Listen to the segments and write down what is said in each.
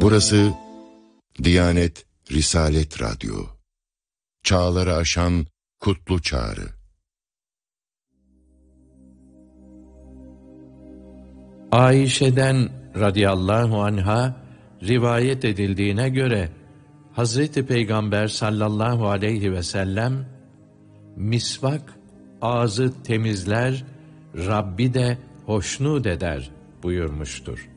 Burası Diyanet Risalet Radyo. Çağları aşan kutlu çağrı. Ayşe'den radıyallahu anha rivayet edildiğine göre Hazreti Peygamber sallallahu aleyhi ve sellem misvak ağzı temizler, Rabbi de hoşnut eder buyurmuştur.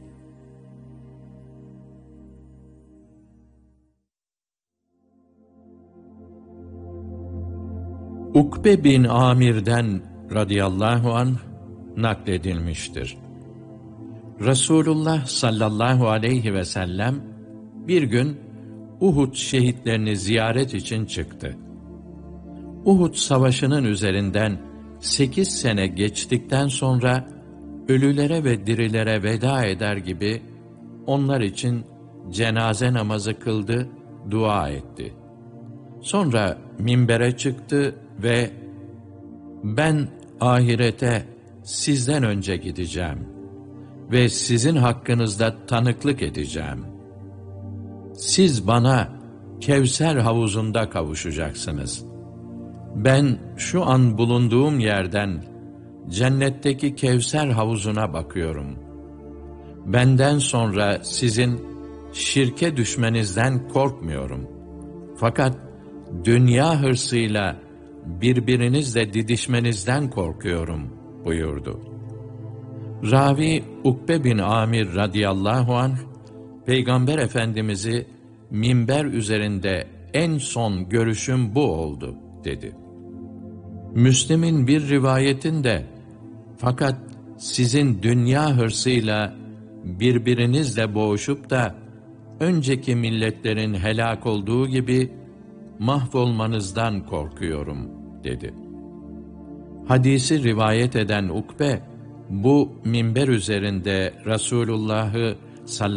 Ukbe bin Amir'den radıyallahu anh nakledilmiştir. Resulullah sallallahu aleyhi ve sellem bir gün Uhud şehitlerini ziyaret için çıktı. Uhud savaşının üzerinden 8 sene geçtikten sonra ölülere ve dirilere veda eder gibi onlar için cenaze namazı kıldı, dua etti. Sonra minbere çıktı ve "Ben ahirete sizden önce gideceğim ve sizin hakkınızda tanıklık edeceğim. Siz bana Kevser havuzunda kavuşacaksınız. Ben şu an bulunduğum yerden cennetteki Kevser havuzuna bakıyorum. Benden sonra sizin şirke düşmenizden korkmuyorum. Fakat dünya hırsıyla birbirinizle didişmenizden korkuyorum" buyurdu. Ravi Ukbe bin Amir radıyallahu anh, Peygamber Efendimiz'i minber üzerinde "En son görüşüm bu oldu" dedi. Müslim'in bir rivayetinde "Fakat sizin dünya hırsıyla birbirinizle boğuşup da önceki milletlerin helak olduğu gibi mahvolmanızdan korkuyorum" dedi. Hadisi rivayet eden Ukbe, bu minber üzerinde Resulullah'ı sallallahu